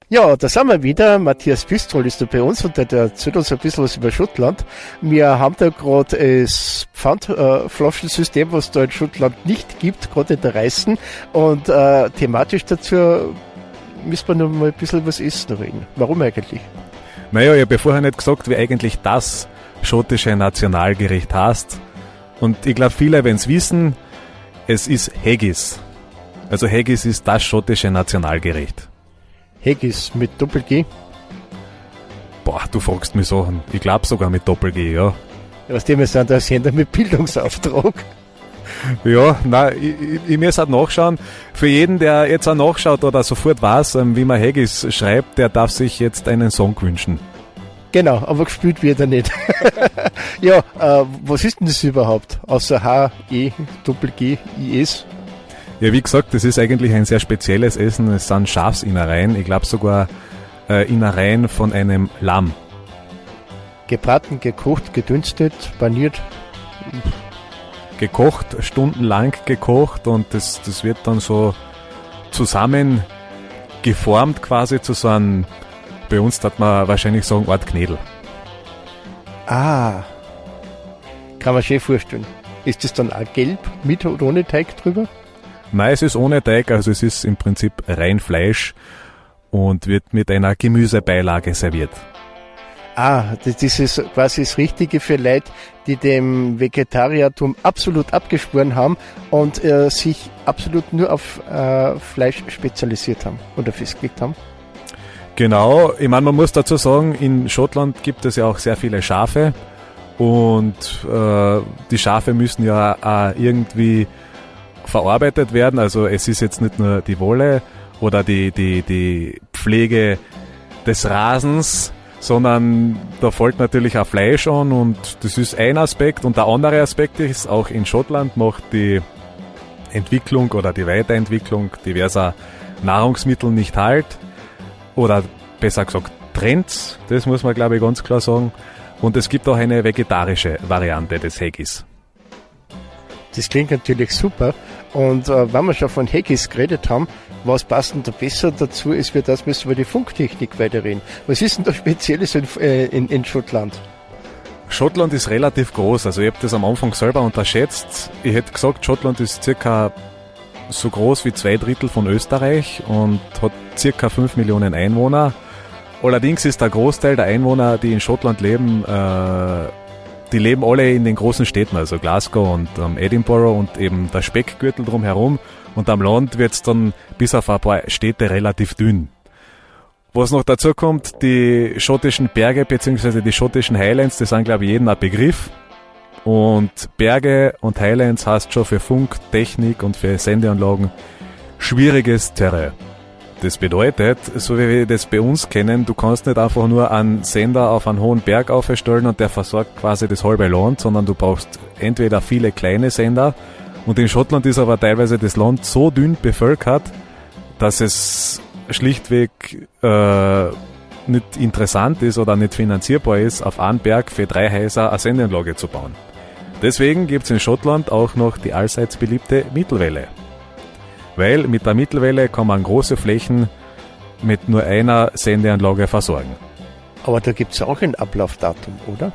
Ja, da sind wir wieder. Matthias Pistrol ist da bei uns und der erzählt uns ein bisschen was über Schottland. Wir haben da gerade das Pfandflaschensystem, was da in Schottland nicht gibt, gerade in der Reißen. Und thematisch dazu müssen wir noch mal ein bisschen was essen reden. Warum eigentlich? Naja, ich habe ja vorher nicht gesagt, wie eigentlich das schottische Nationalgericht heißt. Und ich glaube, viele werden es wissen, es ist Haggis. Also Haggis ist das schottische Nationalgericht. Haggis mit Doppel-G? Boah, du fragst mich Sachen. Ich glaube sogar mit Doppel-G, ja. Was dem ist dann der Sender mit Bildungsauftrag? Ja, nein, ich muss halt nachschauen. Für jeden, der jetzt auch nachschaut oder sofort weiß, wie man Haggis schreibt, der darf sich jetzt einen Song wünschen. Genau, aber gespielt wird er nicht. Ja, was ist denn das überhaupt? Außer H, E, Doppel-G, I-S? Ja, wie gesagt, das ist eigentlich ein sehr spezielles Essen. Es sind Schafsinnereien. Ich glaube sogar Innereien von einem Lamm. Gebraten, gekocht, gedünstet, paniert. Gekocht, stundenlang gekocht und das wird dann so zusammen geformt quasi zu so einem, bei uns hat man wahrscheinlich sagen, Art Knädel. Ah, kann man schön vorstellen. Ist das dann auch gelb, mit oder ohne Teig drüber? Nein, es ist ohne Teig, also es ist im Prinzip rein Fleisch und wird mit einer Gemüsebeilage serviert. Ah, das ist quasi das Richtige für Leute, die dem Vegetariertum absolut abgeschworen haben und sich absolut nur auf Fleisch spezialisiert haben oder festgelegt haben. Genau, ich meine, man muss dazu sagen, in Schottland gibt es ja auch sehr viele Schafe und die Schafe müssen ja auch irgendwie verarbeitet werden. Also es ist jetzt nicht nur die Wolle oder die Pflege des Rasens, sondern da folgt natürlich auch Fleisch an und das ist ein Aspekt. Und der andere Aspekt ist, auch in Schottland macht die Entwicklung oder die Weiterentwicklung diverser Nahrungsmittel nicht halt. Oder besser gesagt Trends, das muss man glaube ich ganz klar sagen. Und es gibt auch eine vegetarische Variante des Haggis. Das klingt natürlich super. Und wenn wir schon von Haggis geredet haben, was passt denn da besser dazu, ist wir das müssen wir die Funktechnik weiterreden. Was ist denn da Spezielles in Schottland? Schottland ist relativ groß, also ich habe das am Anfang selber unterschätzt. Ich hätte gesagt, Schottland ist circa so groß wie 2/3 von Österreich und hat circa 5 Millionen Einwohner. Allerdings ist der Großteil der Einwohner, die in Schottland leben, die leben alle in den großen Städten, also Glasgow und Edinburgh und eben der Speckgürtel drumherum. Und am Land wird es dann bis auf ein paar Städte relativ dünn. Was noch dazu kommt, die schottischen Berge bzw. die schottischen Highlands, das sind glaube ich jedem ein Begriff. Und Berge und Highlands heißt schon für Funktechnik und für Sendeanlagen schwieriges Terrain. Das bedeutet, so wie wir das bei uns kennen, du kannst nicht einfach nur einen Sender auf einen hohen Berg aufstellen und der versorgt quasi das halbe Land, sondern du brauchst entweder viele kleine Sender und in Schottland ist aber teilweise das Land so dünn bevölkert, dass es schlichtweg nicht interessant ist oder nicht finanzierbar ist, auf einen Berg für 3 Häuser eine Sendeanlage zu bauen. Deswegen gibt es in Schottland auch noch die allseits beliebte Mittelwelle. Weil mit der Mittelwelle kann man große Flächen mit nur einer Sendeanlage versorgen. Aber da gibt es auch ein Ablaufdatum, oder?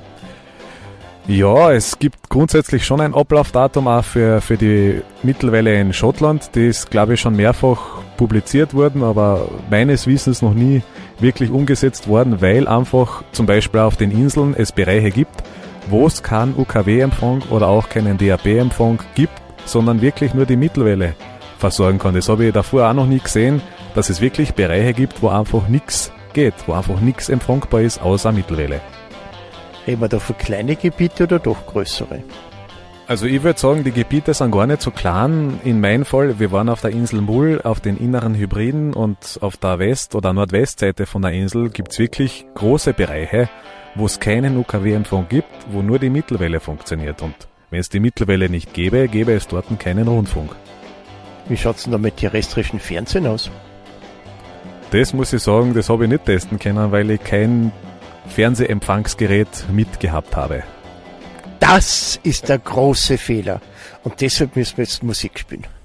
Ja, es gibt grundsätzlich schon ein Ablaufdatum auch für die Mittelwelle in Schottland. Die ist, glaube ich, schon mehrfach publiziert worden, aber meines Wissens noch nie wirklich umgesetzt worden, weil einfach zum Beispiel auf den Inseln es Bereiche gibt, wo es keinen UKW-Empfang oder auch keinen DAB-Empfang gibt, sondern wirklich nur die Mittelwelle versorgen kann. Das habe ich davor auch noch nie gesehen, dass es wirklich Bereiche gibt, wo einfach nichts geht, wo einfach nichts empfangbar ist, außer Mittelwelle. Reden wir da von kleine Gebiete oder doch größere? Also ich würde sagen, die Gebiete sind gar nicht so klein. In meinem Fall, wir waren auf der Insel Mull, auf den inneren Hybriden und auf der West- oder Nordwestseite von der Insel gibt es wirklich große Bereiche, wo es keinen UKW-Empfang gibt, wo nur die Mittelwelle funktioniert. Und wenn es die Mittelwelle nicht gäbe, gäbe es dort keinen Rundfunk. Wie schaut es denn da mit terrestrischen Fernsehen aus? Das muss ich sagen, das habe ich nicht testen können, weil ich kein Fernsehempfangsgerät mitgehabt habe. Das ist der große Fehler. Und deshalb müssen wir jetzt Musik spielen.